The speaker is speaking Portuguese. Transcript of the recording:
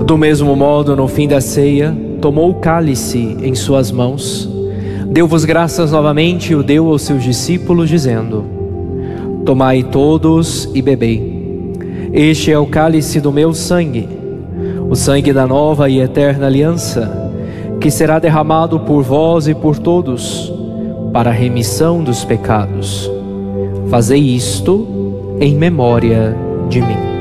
Do mesmo modo, no fim da ceia, tomou o cálice em suas mãos, deu-vos graças novamente e o deu aos seus discípulos, dizendo: Tomai todos e bebei. Este é o cálice do meu sangue, o sangue da nova e eterna aliança, que será derramado por vós e por todos, para a remissão dos pecados. Fazei isto em memória de mim.